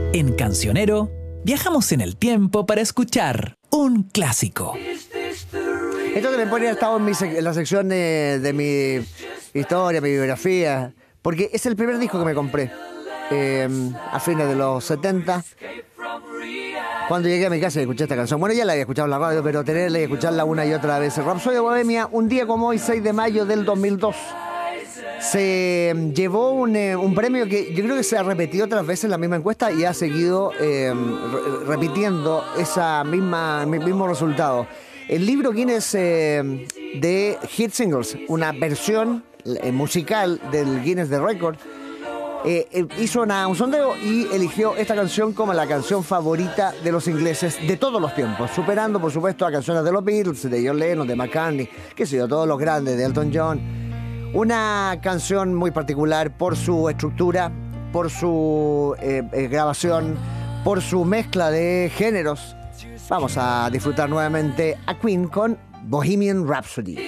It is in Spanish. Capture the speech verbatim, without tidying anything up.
En Cancionero, viajamos en el tiempo para escuchar un clásico. Esto que me pone ha estado en, mi sec- en la sección de, de mi historia, mi biografía, porque es el primer disco que me compré eh, a fines de los setenta. Cuando llegué a mi casa y escuché esta canción, bueno, ya la había escuchado en la radio, pero tenerla y escucharla una y otra vez. Rhapsody Bohemia, un día como hoy, seis de mayo del dos mil dos, se llevó un, eh, un premio que yo creo que se ha repetido otras veces en la misma encuesta y ha seguido eh, re- repitiendo esa misma, mi- mismo resultado. El libro Guinness eh, de Hit Singles, una versión eh, musical del Guinness de Record, eh, eh, hizo una, un sondeo y eligió esta canción como la canción favorita de los ingleses de todos los tiempos, superando por supuesto a canciones de los Beatles, de John Lennon, de McCartney, qué sé yo, todos los grandes, de Elton John. Una canción muy particular por su estructura, por su eh, eh, grabación, por su mezcla de géneros. Vamos a disfrutar nuevamente a Queen con Bohemian Rhapsody.